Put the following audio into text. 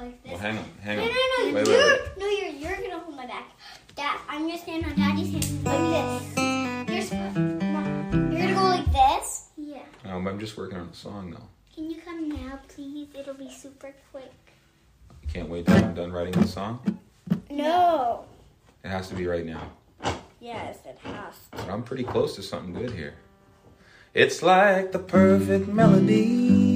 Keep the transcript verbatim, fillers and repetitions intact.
like this. Well, hang on, hang no, on. No, no, wait, you're, wait, wait. no, you're, you're gonna hold my back. Dad, I'm gonna stand on Daddy's hand like this. You're supposed, no, you're gonna go like this. Yeah. Um, I'm just working on a song though. Can you come now, please? It'll be super quick. You can't wait till I'm done writing the song? No. It has to be right now. Yes, it has to. But I'm pretty close to something good here. It's like the perfect melody